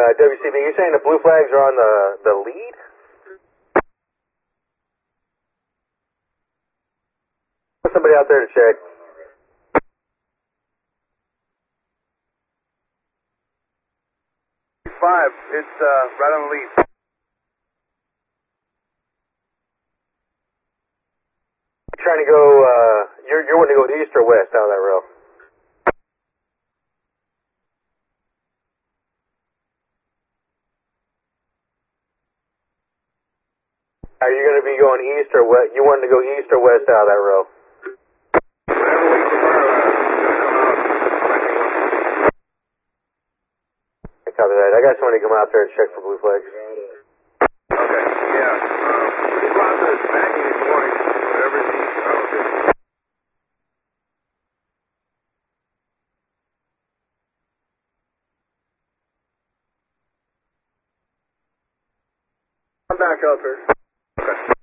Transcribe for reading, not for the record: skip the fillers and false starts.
WCB, you saying the blue flags are on the lead? Put somebody out there to check. 5, it's right on the lead. Trying to go, you're wanting to go east or west out of that rail? Are you going to be going east or west? You wanting to go east or west out of that rail? I copy that. I got somebody to come out there and check for blue flags. Okay, yeah. Blue Plaza is backing and going, whatever it needs. Okay. I'm back up here.